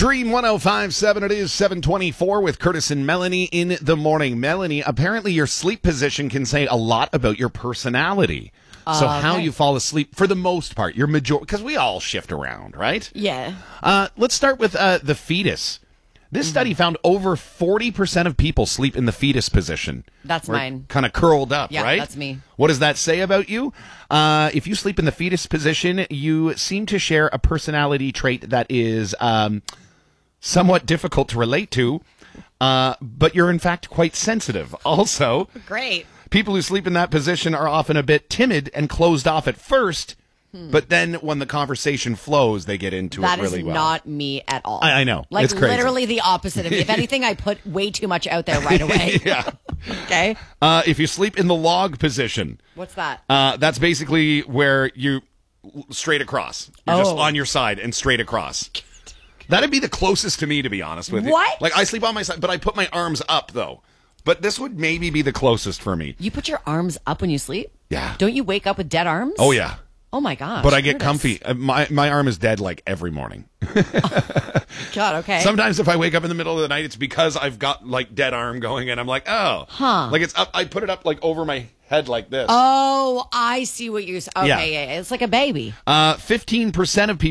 Dream 105.7, it is 7:24 with Curtis and Melanie in the morning. Melanie, apparently your sleep position can say a lot about your personality. So how you fall asleep, for the most part, your majority, because we all shift around, right? Yeah. Let's start with the fetus. This study found over 40% of people sleep in the fetus position. That's mine. Kind of curled up, Yeah, right? that's me. What does that say about you? If you sleep in the fetus position, you seem to share a personality trait that is somewhat difficult to relate to, but you're in fact quite sensitive. Also, Great. people who sleep in that position are often a bit timid and closed off at first, but then when the conversation flows, they get into it really well. That is not me at all. I know. Like It's crazy. literally the opposite of me. If anything, I put way too much out there right away. Yeah. Okay. If you sleep in the log position, What's that? that's basically where you straight across. You're just Oh. on your side and straight across. That'd be the closest to me, to be honest with you. What? Like, I sleep on my side, but I put my arms up, though. But this would maybe be the closest for me. You put your arms up when you sleep? Yeah. Don't you wake up with dead arms? Oh, yeah. Oh my gosh. But I get Curtis. comfy. My arm is dead, like, every morning. God, okay. Sometimes if I wake up in the middle of the night, it's because I've got, like, dead arm going, and I'm like, oh. Huh. Like, it's up. I put it up, like, over my head like this. Oh, I see what you're saying. Okay, Yeah. yeah. It's like a baby. 15% of people